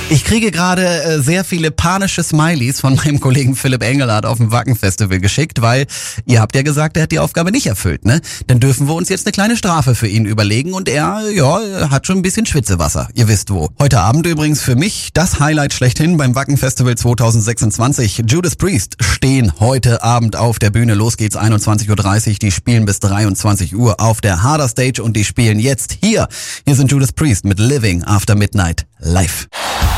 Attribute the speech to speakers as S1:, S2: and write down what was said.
S1: Ich kriege gerade sehr viele panische Smileys von meinem Kollegen Philipp Engelhardt auf dem Wacken-Festival geschickt, weil ihr habt ja gesagt, er hat die Aufgabe nicht erfüllt, ne? Dann dürfen wir uns jetzt eine kleine Strafe für ihn überlegen und er hat schon ein bisschen Schwitzewasser. Ihr wisst wo. Heute Abend übrigens für mich das Highlight schlechthin beim Wacken-Festival 2026. Judas Priest stehen heute Abend auf der Bühne. Los geht's 21:30 Uhr. Die spielen bis 23 Uhr auf der Harder Stage und die spielen jetzt hier. Hier sind Judas Priest mit Living After Midnight live.